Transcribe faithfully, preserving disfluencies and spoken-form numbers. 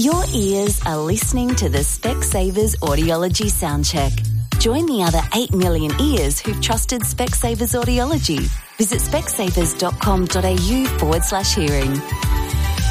Your ears are listening to the Specsavers Audiology Soundcheck. Join the other eight million ears who've trusted Specsavers Audiology. Visit specsavers.com.au forward slash hearing.